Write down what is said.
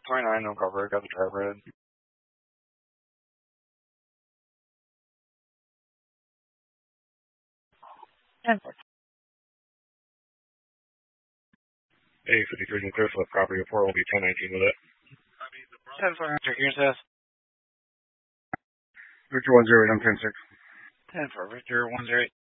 29, no cover. Got the driver in. 10 4. Hey, 53 and clear for the property report. Will be 1019 with it. 10 4, Victor, here's this. Victor 108, I'm 10-6. 10 4, Victor 108.